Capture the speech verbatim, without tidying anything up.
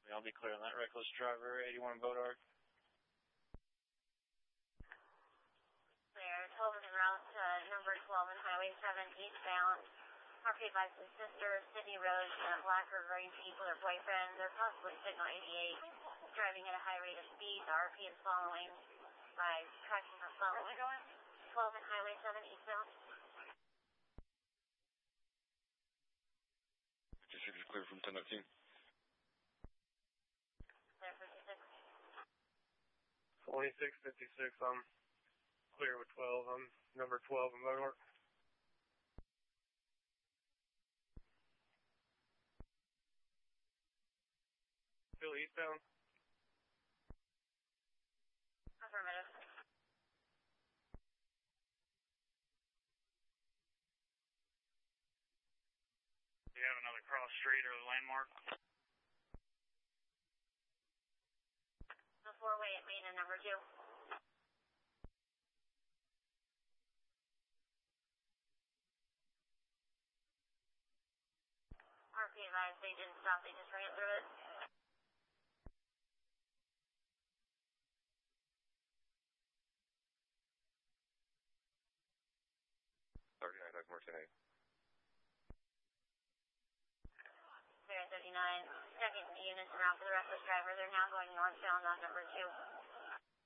I'll be clear on that reckless driver, eighty-one Bodart. Clear, twelve is en route, uh, number twelve and Highway seven eastbound. R P advised his sister, Sydney Rose, and Black River Range East with her boyfriend. They're possibly signal eighty-eight, driving at a high rate of speed. The R P is following by tracking her phone. Where are we going? twelve and Highway seven eastbound. fifty-six is clear from ten nineteen. Clear fifty-six. twenty-six fifty-six, I'm clear with twelve. I'm number twelve in Bodart. Still eastbound? Affirmative. Do you have another cross street or landmark? The four-way at main and number two. R P advised they didn't stop, they just ran through it. thirty-nine, Doug Martinez. Clear thirty-nine. Second units en route for the reckless driver. They're now going northbound on number two.